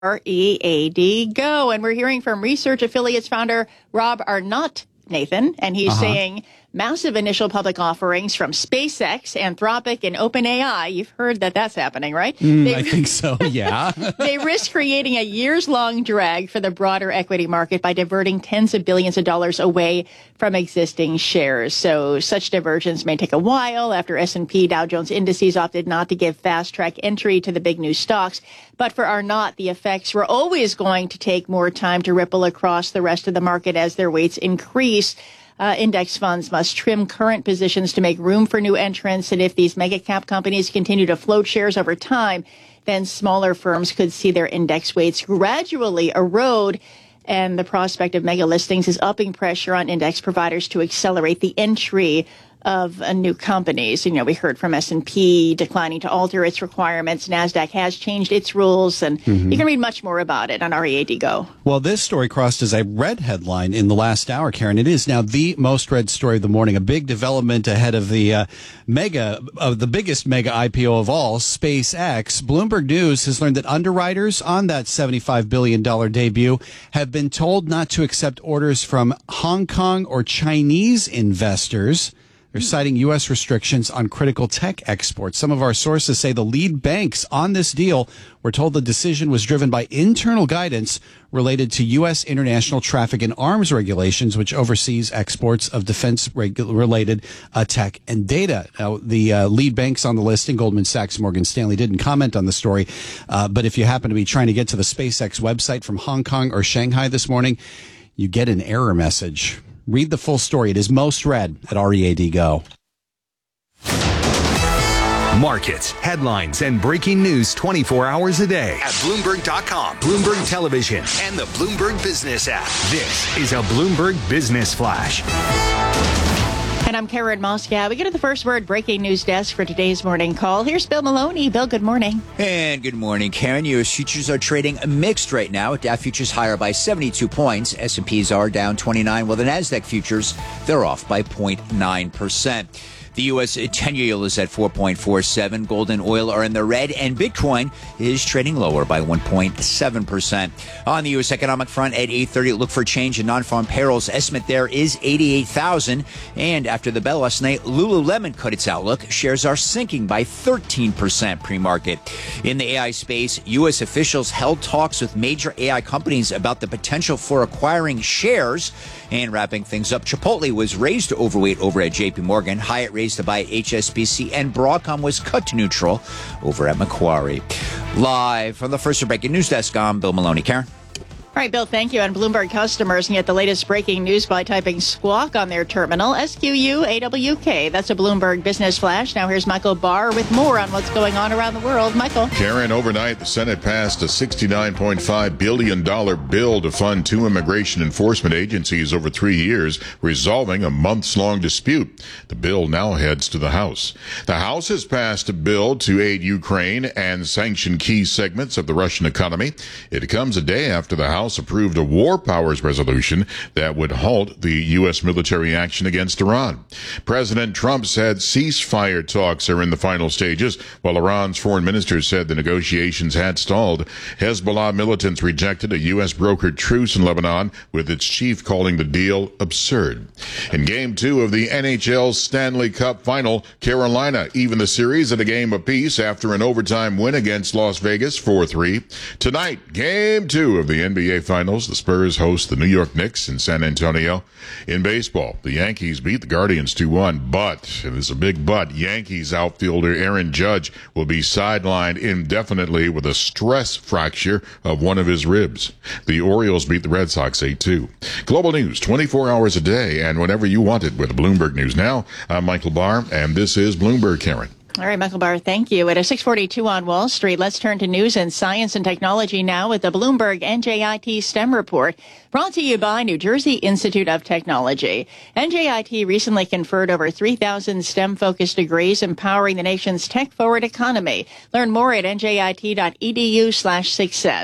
READ Go. And we're hearing from Research Affiliates founder Rob Arnott, Nathan, and he's saying massive initial public offerings from SpaceX, Anthropic, and OpenAI. You've heard that that's happening, right? I think so, yeah. They risk creating a years-long drag for the broader equity market by diverting tens of billions of dollars away from existing shares. So such diversions may take a while after S&P Dow Jones indices opted not to give fast-track entry to the big new stocks. But for Arnott, the effects were always going to take more time to ripple across the rest of the market as their weights increase. Index funds must trim current positions to make room for new entrants. And if these mega cap companies continue to float shares over time, then smaller firms could see their index weights gradually erode. And the prospect of mega listings is upping pressure on index providers to accelerate the entry of new companies. You know, we heard from S&P declining to alter its requirements. NASDAQ has changed its rules, and you can read much more about it on READ Go. Well, this story crossed as a red headline in the last hour, Karen. It is now the most read story of the morning. A big development ahead of the biggest mega IPO of all, SpaceX. Bloomberg News has learned that underwriters on that $75 billion debut have been told not to accept orders from Hong Kong or Chinese investors. They're citing U.S. restrictions on critical tech exports. Some of our sources say the lead banks on this deal were told the decision was driven by internal guidance related to U.S. international traffic in arms regulations, which oversees exports of defense-related tech and data. Now, the lead banks on the listing, Goldman Sachs, Morgan Stanley, didn't comment on the story. But if you happen to be trying to get to the SpaceX website from Hong Kong or Shanghai this morning, you get an error message. Read the full story. It is most read at READ Go. Markets, headlines, and breaking news 24 hours a day at Bloomberg.com, Bloomberg Television, and the Bloomberg Business app. This is a Bloomberg Business Flash. And I'm Karen Moscow. We go to the First Word breaking news desk for today's morning call. Here's Bill Maloney. Bill, good morning. And good morning, Karen. U.S. futures are trading mixed right now. Dow futures higher by 72 points. S&Ps are down 29, while the NASDAQ futures, they're off by 0.9%. The U.S. 10-year yield is at 4.47. Gold and oil are in the red, and Bitcoin is trading lower by 1.7%. On the U.S. economic front at 8:30, look for change in non-farm payrolls. Estimate there is 88,000. And after the bell last night, Lululemon cut its outlook. Shares are sinking by 13% pre-market. In the AI space, U.S. officials held talks with major AI companies about the potential for acquiring shares. And wrapping things up, Chipotle was raised to overweight over at J.P. Morgan. Hyatt raised to buy HSBC, and Broadcom was cut to neutral over at Macquarie. Live from the First Breaking News Desk, I'm Bill Maloney. Karen? All right, Bill, thank you. And Bloomberg customers can get the latest breaking news by typing Squawk on their terminal, SQUAWK. That's a Bloomberg Business Flash. Now here's Michael Barr with more on what's going on around the world. Michael. Karen, overnight, the Senate passed a $69.5 billion bill to fund 2 immigration enforcement agencies over 3 years, resolving a months-long dispute. The bill now heads to the House. The House has passed a bill to aid Ukraine and sanction key segments of the Russian economy. It comes a day after the House approved a war powers resolution that would halt the U.S. military action against Iran. President Trump said ceasefire talks are in the final stages, while Iran's foreign minister said the negotiations had stalled. Hezbollah militants rejected a U.S. brokered truce in Lebanon, with its chief calling the deal absurd. In Game 2 of the NHL Stanley Cup Final, Carolina evened the series at a game apiece after an overtime win against Las Vegas 4-3. Tonight, Game 2 of the NBA Finals, the Spurs host the New York Knicks in San Antonio. In baseball, the Yankees beat the Guardians 2-1, but, and there's a big but, Yankees outfielder Aaron Judge will be sidelined indefinitely with a stress fracture of one of his ribs. The Orioles beat the Red Sox 8-2. Global news 24 hours a day and whenever you want it with Bloomberg News Now. I'm Michael Barr, and this is Bloomberg, Karen. All right, Michael Barr, thank you. At 6:42 on Wall Street, let's turn to news and science and technology now with the Bloomberg NJIT STEM report, brought to you by New Jersey Institute of Technology. NJIT recently conferred over 3,000 STEM-focused degrees empowering the nation's tech-forward economy. Learn more at njit.edu/success.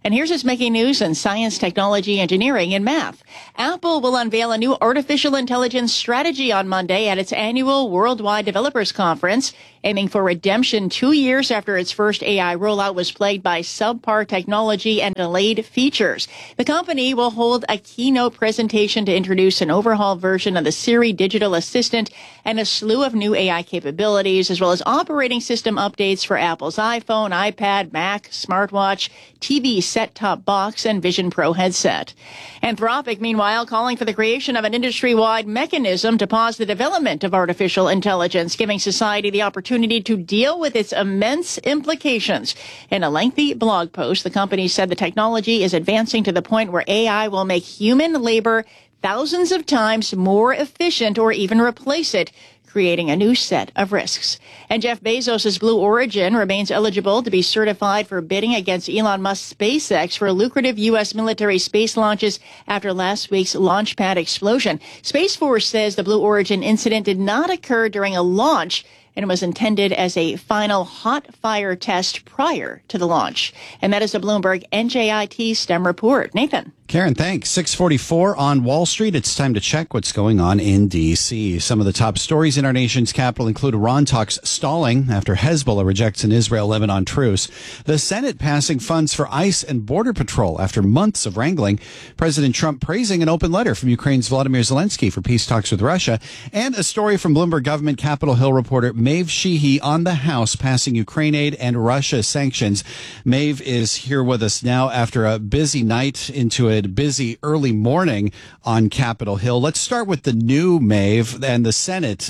And here's what's making news in science, technology, engineering, and math. Apple will unveil a new artificial intelligence strategy on Monday at its annual Worldwide Developers Conference, aiming for redemption 2 years after its first AI rollout was plagued by subpar technology and delayed features. The company will hold a keynote presentation to introduce an overhauled version of the Siri digital assistant and a slew of new AI capabilities, as well as operating system updates for Apple's iPhone, iPad, Mac, smartwatch, TV set-top box, and Vision Pro headset. Anthropic, meanwhile, calling for the creation of an industry-wide mechanism to pause the development of artificial intelligence, giving society the opportunity to deal with its immense implications. In a lengthy blog post, the company said the technology is advancing to the point where AI will make human labor thousands of times more efficient or even replace it, creating a new set of risks. And Jeff Bezos' Blue Origin remains eligible to be certified for bidding against Elon Musk's SpaceX for lucrative U.S. military space launches after last week's launch pad explosion. Space Force says the Blue Origin incident did not occur during a launch and was intended as a final hot fire test prior to the launch. And that is a Bloomberg NJIT STEM report. Nathan. Karen, thanks. 6:44 on Wall Street. It's time to check what's going on in D.C. Some of the top stories in our nation's capital include Iran talks stalling after Hezbollah rejects an Israel-Lebanon truce. The Senate passing funds for ICE and Border Patrol after months of wrangling. President Trump praising an open letter from Ukraine's Volodymyr Zelensky for peace talks with Russia. And a story from Bloomberg government Capitol Hill reporter Maeve Sheehy on the House passing Ukraine aid and Russia sanctions. Maeve is here with us now after a busy night into a busy early morning on Capitol Hill. Let's start with the new Maeve and the Senate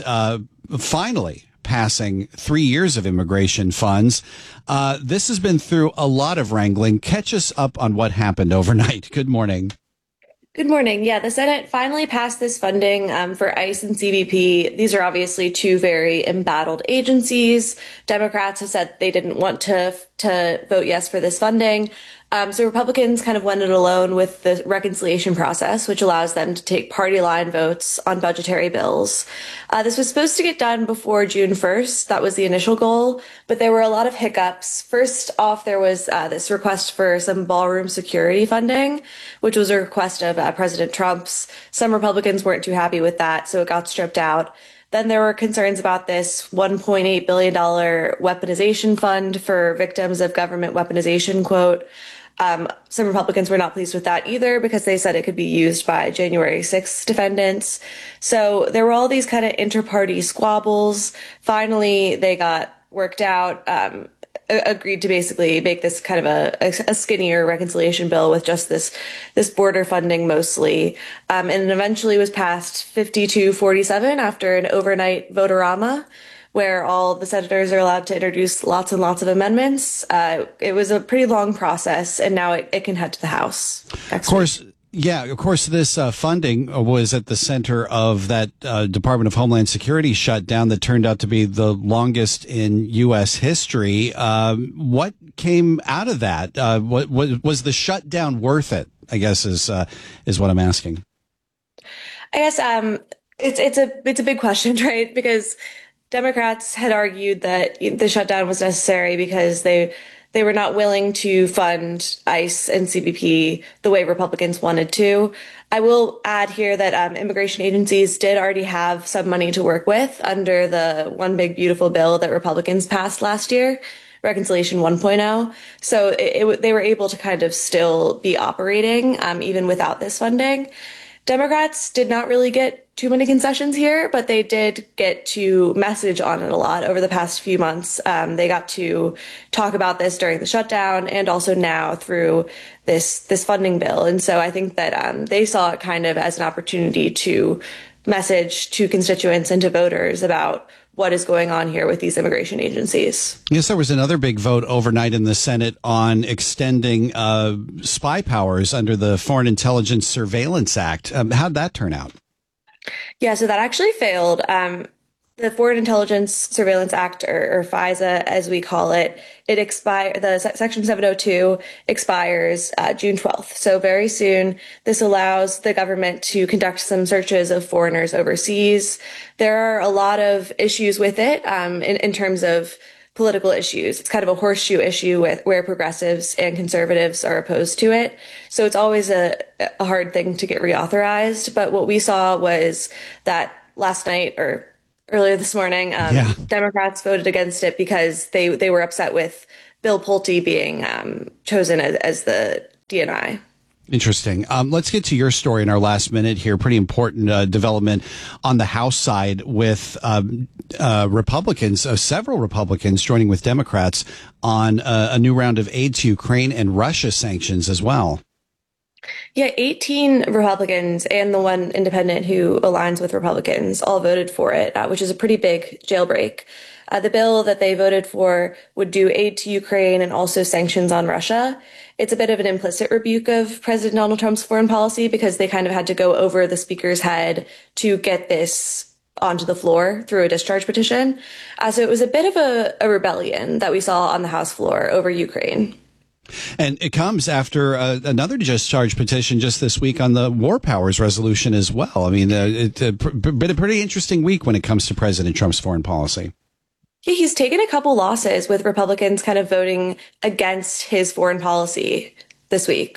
finally passing 3 years of immigration funds. This has been through a lot of wrangling. Catch us up on what happened overnight. Good morning. Good morning. Yeah, the Senate finally passed this funding for ICE and CBP. These are obviously two very embattled agencies. Democrats have said they didn't want to vote yes for this funding. So Republicans kind of went it alone with the reconciliation process, which allows them to take party line votes on budgetary bills. This was supposed to get done before June 1st. That was the initial goal, but there were a lot of hiccups. First off, there was this request for some ballroom security funding, which was a request of President Trump's. Some Republicans weren't too happy with that, so it got stripped out. Then there were concerns about this $1.8 billion weaponization fund for victims of government weaponization, quote. Some Republicans were not pleased with that either because they said it could be used by January 6th defendants. So there were all these kind of inter-party squabbles. Finally, they got worked out, agreed to basically make this kind of a skinnier reconciliation bill with just this border funding mostly. And it eventually was passed 52-47 after an overnight vote-a-rama, where all the senators are allowed to introduce lots and lots of amendments. It was a pretty long process, and now it can head to the House. Of course, this funding was at the center of that Department of Homeland Security shutdown that turned out to be the longest in U.S. history. What came out of that? Was the shutdown worth it, I guess, is what I'm asking. I guess it's a big question, right? Because Democrats had argued that the shutdown was necessary because they were not willing to fund ICE and CBP the way Republicans wanted to. I will add here that immigration agencies did already have some money to work with under the One Big Beautiful Bill that Republicans passed last year, Reconciliation 1.0. So they were able to kind of still be operating even without this funding. Democrats did not really get too many concessions here, but they did get to message on it a lot over the past few months. They got to talk about this during the shutdown and also now through this funding bill. And so I think that they saw it kind of as an opportunity to message to constituents and to voters about what is going on here with these immigration agencies. Yes, there was another big vote overnight in the Senate on extending spy powers under the Foreign Intelligence Surveillance Act. How'd that turn out? Yeah, so that actually failed. The Foreign Intelligence Surveillance Act, or FISA, as we call it, Section 702 expires June 12th. So very soon, this allows the government to conduct some searches of foreigners overseas. There are a lot of issues with it in terms of political issues. It's kind of a horseshoe issue where progressives and conservatives are opposed to it. So it's always a hard thing to get reauthorized. But what we saw was that last night or earlier this morning, Democrats voted against it because they were upset with Bill Pulte being chosen as the DNI. Interesting. Let's get to your story in our last minute here. Pretty important development on the House side with Republicans, several Republicans joining with Democrats on a new round of aid to Ukraine and Russia sanctions as well. Yeah, 18 Republicans and the one independent who aligns with Republicans all voted for it, which is a pretty big jailbreak. The bill that they voted for would do aid to Ukraine and also sanctions on Russia. It's a bit of an implicit rebuke of President Donald Trump's foreign policy because they kind of had to go over the speaker's head to get this onto the floor through a discharge petition. So it was a bit of a rebellion that we saw on the House floor over Ukraine. And it comes after another discharge petition just this week on the War Powers resolution as well. I mean, it's been a pretty interesting week when it comes to President Trump's foreign policy. Yeah, he's taken a couple losses with Republicans kind of voting against his foreign policy this week.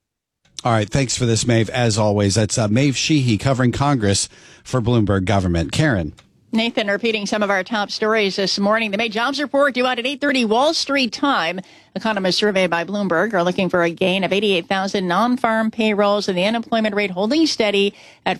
All right. Thanks for this, Maeve. As always, that's Maeve Sheehy covering Congress for Bloomberg Government. Karen. Nathan, repeating some of our top stories this morning. The May jobs report due out at 8:30 Wall Street time. Economists surveyed by Bloomberg are looking for a gain of 88,000 non-farm payrolls and the unemployment rate holding steady at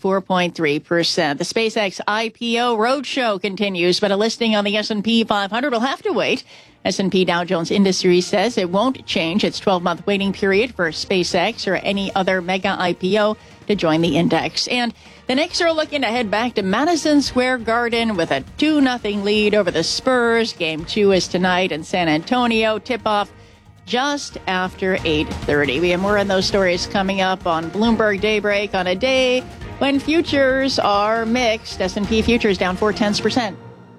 4.3%. The SpaceX IPO roadshow continues, but a listing on the S&P 500 will have to wait. S&P Dow Jones Industries says it won't change its 12-month waiting period for SpaceX or any other mega IPO to join the index. And the Knicks are looking to head back to Madison Square Garden with a 2-0 lead over the Spurs. Game 2 is tonight in San Antonio. Tip-off just after 8:30. We have more on those stories coming up on Bloomberg Daybreak on a day when futures are mixed. S&P futures down 0.4%.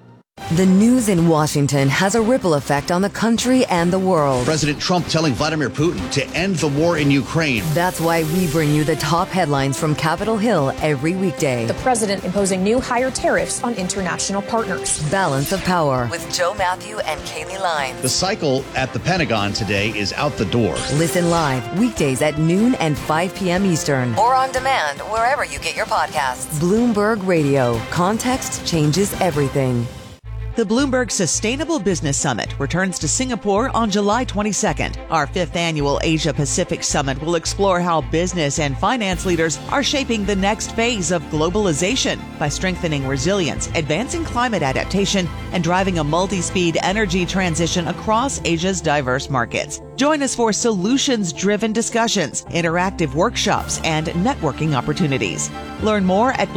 The news in Washington has a ripple effect on the country and the world. President Trump telling Vladimir Putin to end the war in Ukraine. That's why we bring you the top headlines from Capitol Hill every weekday. The president imposing new higher tariffs on international partners. Balance of Power with Joe Matthew and Kaylee Lyons. The cycle at the Pentagon today is out the door. Listen live weekdays at noon and 5 p.m. Eastern. Or on demand wherever you get your podcasts. Bloomberg Radio. Context changes everything. The Bloomberg Sustainable Business Summit returns to Singapore on July 22nd. Our 5th annual Asia Pacific Summit will explore how business and finance leaders are shaping the next phase of globalization by strengthening resilience, advancing climate adaptation, and driving a multi-speed energy transition across Asia's diverse markets. Join us for solutions-driven discussions, interactive workshops, and networking opportunities. Learn more at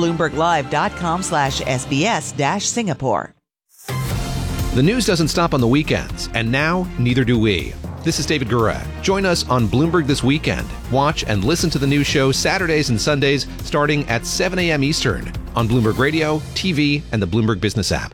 bloomberglive.com/SBS-Singapore. The news doesn't stop on the weekends, and now neither do we. This is David Guret. Join us on Bloomberg This Weekend. Watch and listen to the news show Saturdays and Sundays starting at 7 a.m. Eastern on Bloomberg Radio, TV, and the Bloomberg Business app.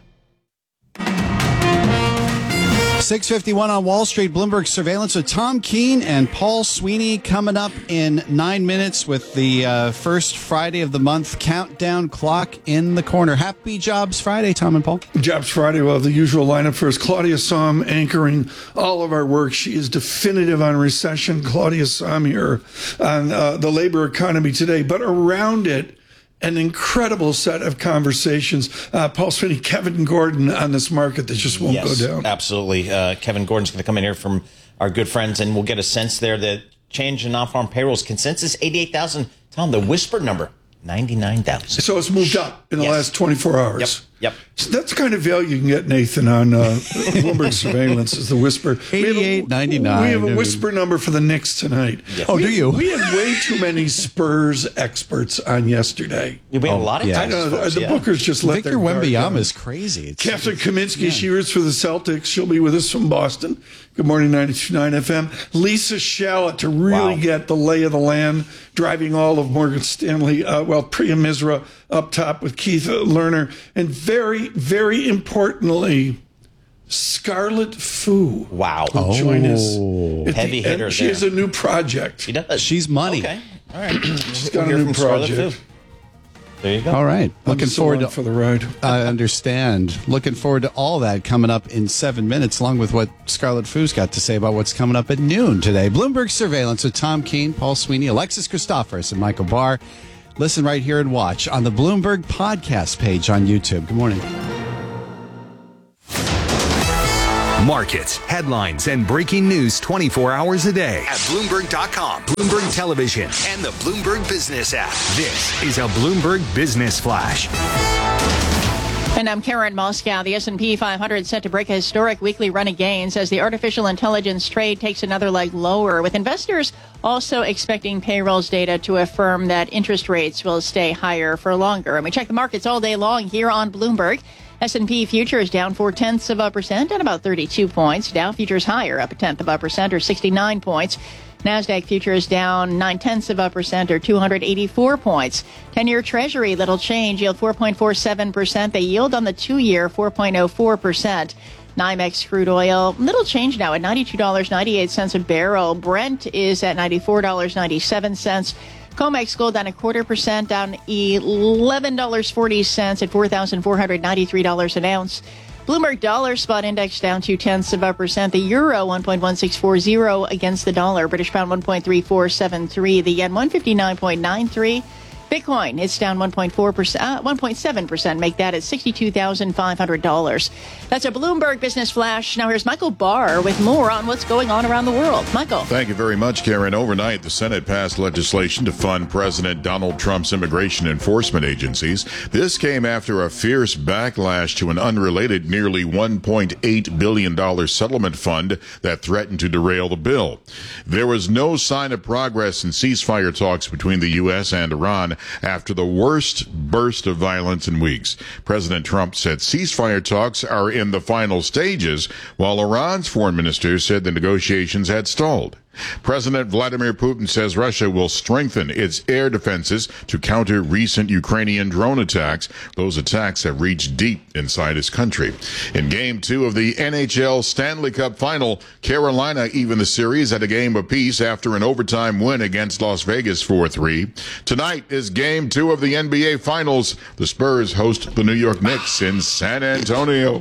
6:51 on Wall Street. Bloomberg Surveillance with Tom Keene and Paul Sweeney coming up in 9 minutes with the first Friday of the month countdown clock in the corner. Happy Jobs Friday, Tom and Paul. Jobs Friday. Well, the usual lineup first. Claudia Sahm anchoring all of our work. She is definitive on recession. Claudia Sahm here on the labor economy today, but around it, an incredible set of conversations. Paul Sweeney, Kevin Gordon on this market that just won't go down. Absolutely. Kevin Gordon's going to come in here from our good friends, and we'll get a sense there that change in non-farm payrolls. Consensus, 88,000. Tom, the whispered number, 99,000. So it's moved up in the last 24 hours. Yep. So that's the kind of value you can get, Nathan, on Bloomberg Surveillance is the whisper. 88.99. We have a whisper number for the Knicks tonight. Yes. Oh, do you? We had way too many Spurs experts on yesterday. We had a lot of I know, the Bookers just let Victor their guard Wembanyama down. is crazy. Catherine Kaminsky, she roots for the Celtics. She'll be with us from Boston. Good morning, 92.9 FM. Lisa Shallett to really get the lay of the land, driving all of Morgan Stanley. Priya Misra up top with Keith Lerner. And very, very importantly, Scarlett Fu. Wow. Will join us. Heavy hitter. She has a new project. She does. She's money. Okay. All right. She's got a new project. There you go. All right. Looking forward to for the ride. I understand. Looking forward to all that coming up in 7 minutes, along with what Scarlett Fu's got to say about what's coming up at noon today. Bloomberg Surveillance with Tom Keene, Paul Sweeney, Alexis Christoforous, and Michael Barr. Listen right here and watch on the Bloomberg podcast page on YouTube. Good morning. Markets, headlines, and breaking news 24 hours a day at Bloomberg.com, Bloomberg Television, and the Bloomberg Business app. This is a Bloomberg Business Flash. And I'm Karen Moscow. The S&P 500 set to break a historic weekly run of gains as the artificial intelligence trade takes another leg lower, with investors also expecting payrolls data to affirm that interest rates will stay higher for longer. And we check the markets all day long here on Bloomberg. S&P futures down 0.4%, down about 32 points. Dow futures higher, up 0.1% or 69 points. NASDAQ futures down 0.9% or 284 points. 10-year Treasury, little change, yield 4.47%. The yield on the 2-year, 4.04%. NYMEX crude oil, little change now at $92.98 a barrel. Brent is at $94.97. COMEX gold down 0.25%, down $11.40 at $4,493 an ounce. Bloomberg dollar spot index down 0.2%. The euro 1.1640 against the dollar. British pound 1.3473. The yen 159.93. Bitcoin, it's down 1.7%. Make that at $62,500. That's a Bloomberg Business Flash. Now here's Michael Barr with more on what's going on around the world. Michael. Thank you very much, Karen. Overnight, the Senate passed legislation to fund President Donald Trump's immigration enforcement agencies. This came after a fierce backlash to an unrelated nearly $1.8 billion settlement fund that threatened to derail the bill. There was no sign of progress in ceasefire talks between the U.S. and Iran after the worst burst of violence in weeks. President Trump said ceasefire talks are in the final stages, while Iran's foreign minister said the negotiations had stalled. President Vladimir Putin says Russia will strengthen its air defenses to counter recent Ukrainian drone attacks. Those attacks have reached deep inside his country. In Game 2 of the NHL Stanley Cup Final, Carolina evened the series at a game apiece after an overtime win against Las Vegas 4-3. Tonight is Game 2 of the NBA Finals. The Spurs host the New York Knicks in San Antonio.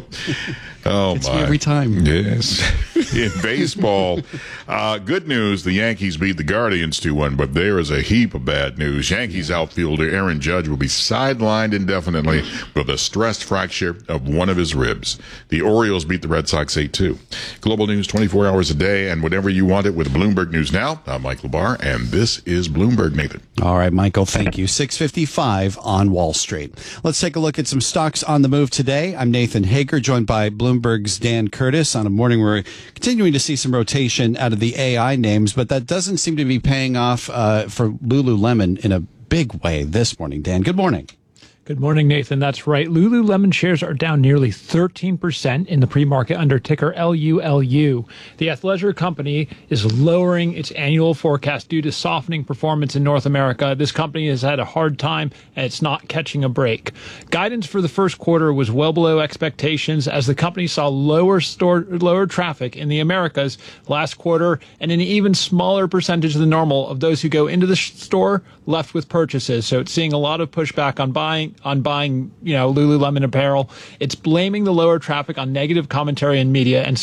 Oh, it's my. Every time. Yes. In baseball, good news, the Yankees beat the Guardians 2-1, but there is a heap of bad news. Yankees outfielder Aaron Judge will be sidelined indefinitely with a stressed fracture of one of his ribs. The Orioles beat the Red Sox 8-2. Global news 24 hours a day and whenever you want it with Bloomberg News Now. I'm Michael Barr, and this is Bloomberg, Nathan. All right, Michael, thank you. 6:55 on Wall Street. Let's take a look at some stocks on the move today. I'm Nathan Hager, joined by Bloomberg's Dan Curtis on a morning where we're continuing to see some rotation out of the AI names, but that doesn't seem to be paying off for Lululemon in a big way this morning. Dan, good morning. Good morning, Nathan. That's right. Lululemon shares are down nearly 13% in the pre-market under ticker LULU. The athleisure company is lowering its annual forecast due to softening performance in North America. This company has had a hard time, and it's not catching a break. Guidance for the first quarter was well below expectations as the company saw lower traffic in the Americas last quarter, and an even smaller percentage than normal of those who go into the store left with purchases. So it's seeing a lot of pushback on buying, Lululemon apparel. It's blaming the lower traffic on negative commentary in media and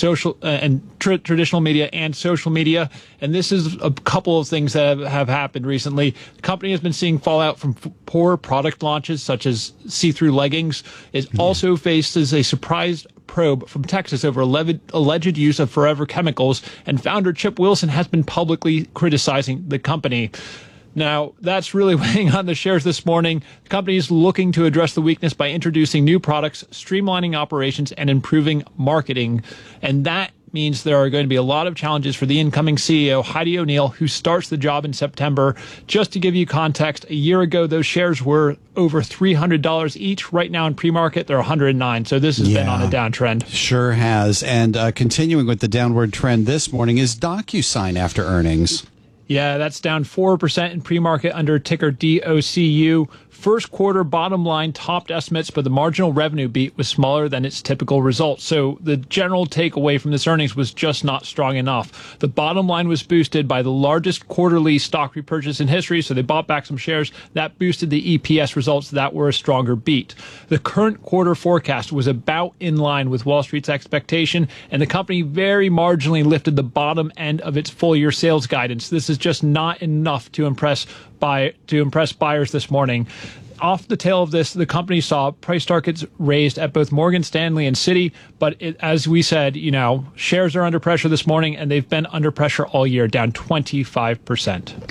traditional media and social media. And this is a couple of things that have happened recently. The company has been seeing fallout from poor product launches, such as see-through leggings. It also faces a surprise probe from Texas over alleged use of forever chemicals, and founder Chip Wilson has been publicly criticizing the company. Now, that's really weighing on the shares this morning. The company is looking to address the weakness by introducing new products, streamlining operations, and improving marketing. And that means there are going to be a lot of challenges for the incoming CEO, Heidi O'Neill, who starts the job in September. Just to give you context, a year ago, those shares were over $300 each. Right now in pre-market, they're $109. So this has been on a downtrend. Sure has. And continuing with the downward trend this morning is DocuSign after earnings. Yeah, that's down 4% in pre-market under ticker DOCU. First quarter bottom line topped estimates, but the marginal revenue beat was smaller than its typical results. So the general takeaway from this earnings was just not strong enough. The bottom line was boosted by the largest quarterly stock repurchase in history, so they bought back some shares. That boosted the EPS results that were a stronger beat. The current quarter forecast was about in line with Wall Street's expectation, and the company very marginally lifted the bottom end of its full year sales guidance. This is just not enough to impress buyers this morning. Off the tail of this, the company saw price targets raised at both Morgan Stanley and Citi. But as we said, shares are under pressure this morning, and they've been under pressure all year, down 25%.